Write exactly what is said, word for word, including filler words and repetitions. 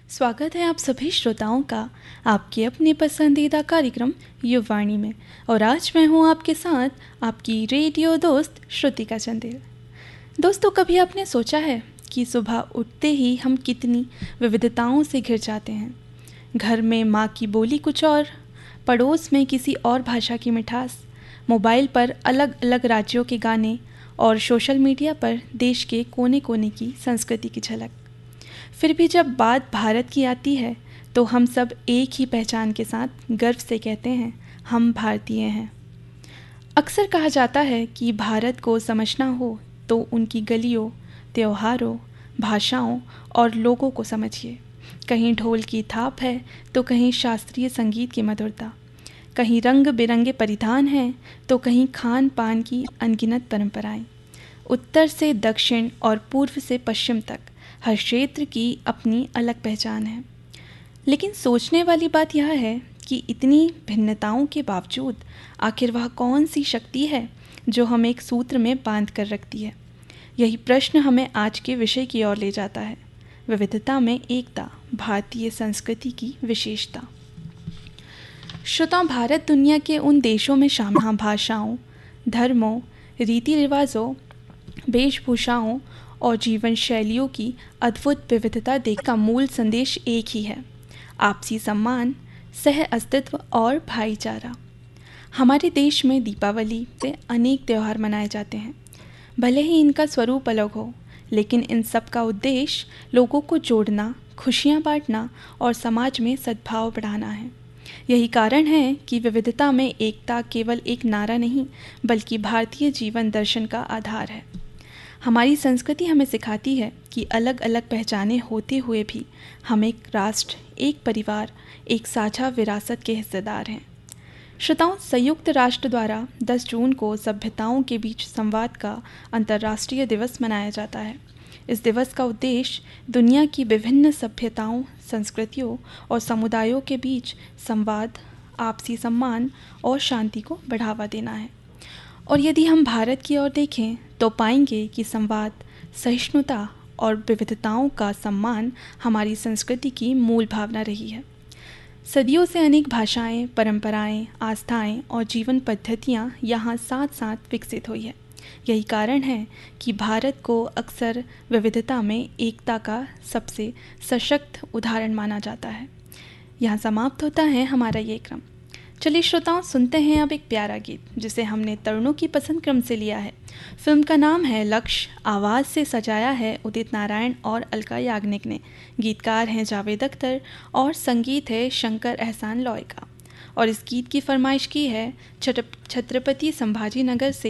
स्वागत है आप सभी श्रोताओं का आपके अपने पसंदीदा कार्यक्रम युवाणी में। और आज मैं हूं आपके साथ आपकी रेडियो दोस्त श्रुतिका चंदेल। दोस्तों, कभी आपने सोचा है कि सुबह उठते ही हम कितनी विविधताओं से घिर जाते हैं। घर में माँ की बोली कुछ और, पड़ोस में किसी और भाषा की मिठास, मोबाइल पर अलग अलग राज्यों के गाने और सोशल मीडिया पर देश के कोने कोने की संस्कृति की झलक। फिर भी जब बात भारत की आती है तो हम सब एक ही पहचान के साथ गर्व से कहते हैं, हम भारतीय हैं। अक्सर कहा जाता है कि भारत को समझना हो तो उनकी गलियों, त्योहारों, भाषाओं और लोगों को समझिए। कहीं ढोल की थाप है तो कहीं शास्त्रीय संगीत की मधुरता, कहीं रंग बिरंगे परिधान हैं तो कहीं खान पान की अनगिनत परंपराएं। उत्तर से दक्षिण और पूर्व से पश्चिम तक हर क्षेत्र की अपनी अलग पहचान है। लेकिन सोचने वाली बात यह है कि इतनी भिन्नताओं के बावजूद आखिर वह कौन सी शक्ति है जो हमें एक सूत्र में बांध कर रखती है। यही प्रश्न हमें आज के विषय की ओर ले जाता है, विविधता में एकता, भारतीय संस्कृति की विशेषता। श्रोताओं, भारत दुनिया के उन देशों में शामिल भाषाओं, धर्मों, रीति रिवाजों, वेशभूषाओं और जीवन शैलियों की अद्भुत विविधता देख का मूल संदेश एक ही है, आपसी सम्मान, सह अस्तित्व और भाईचारा। हमारे देश में दीपावली से अनेक त्यौहार मनाए जाते हैं। भले ही इनका स्वरूप अलग हो, लेकिन इन सब का उद्देश्य लोगों को जोड़ना, खुशियाँ बांटना और समाज में सद्भाव बढ़ाना है। यही कारण है कि विविधता में एकता केवल एक नारा नहीं, बल्कि भारतीय जीवन दर्शन का आधार है। हमारी संस्कृति हमें सिखाती है कि अलग अलग पहचाने होते हुए भी हम एक राष्ट्र, एक परिवार, एक साझा विरासत के हिस्सेदार हैं। श्रोताओं, संयुक्त राष्ट्र द्वारा दस जून को सभ्यताओं के बीच संवाद का अंतर्राष्ट्रीय दिवस मनाया जाता है। इस दिवस का उद्देश्य दुनिया की विभिन्न सभ्यताओं, संस्कृतियों और समुदायों के बीच संवाद, आपसी सम्मान और शांति को बढ़ावा देना है। और यदि हम भारत की ओर देखें तो पाएंगे कि संवाद, सहिष्णुता और विविधताओं का सम्मान हमारी संस्कृति की मूल भावना रही है। सदियों से अनेक भाषाएं, परंपराएं, आस्थाएं और जीवन पद्धतियां यहाँ साथ साथ विकसित हुई है। यही कारण है कि भारत को अक्सर विविधता में एकता का सबसे सशक्त उदाहरण माना जाता है। यहाँ समाप्त होता है हमारा ये क्रम। चलिए श्रोताओं, सुनते हैं अब एक प्यारा गीत जिसे हमने तरुणों की पसंद क्रम से लिया है। फिल्म का नाम है लक्ष्य। आवाज़ से सजाया है उदित नारायण और अलका याग्निक ने। गीतकार हैं जावेद अख्तर और संगीत है शंकर एहसान लॉय का। और इस गीत की फरमाइश की है छत्रपति संभाजी नगर से